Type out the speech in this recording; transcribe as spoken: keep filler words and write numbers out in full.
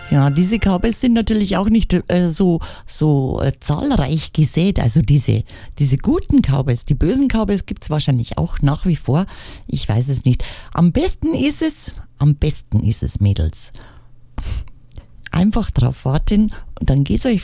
Ja, diese Cowboys sind natürlich auch nicht äh, so, so äh, zahlreich gesät. Also diese, diese guten Cowboys, die bösen Cowboys gibt es wahrscheinlich auch nach wie vor. Ich weiß es nicht. Am besten ist es, am besten ist es, Mädels, einfach drauf warten und dann geht's euch